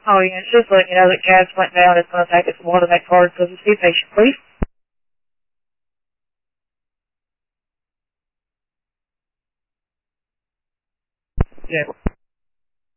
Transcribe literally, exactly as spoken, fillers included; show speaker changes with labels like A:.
A: Oh, yeah, it's just letting you know that gas went down. It's going to take us a while to make card, so just be patient, please. Yeah.